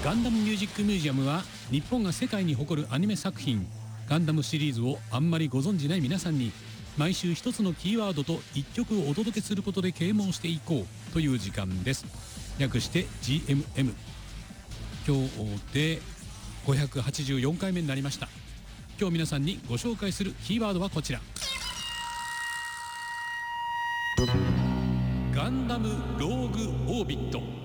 ガンダムミュージックミュージアムは日本が世界に誇るアニメ作品ガンダムシリーズをあんまりご存じない皆さんに毎週一つのキーワードと一曲をお届けすることで啓蒙していこうという時間です。略して GMM。 今日で584回目になりました。今日皆さんにご紹介するキーワードはこちら。ガンダムローグオービット。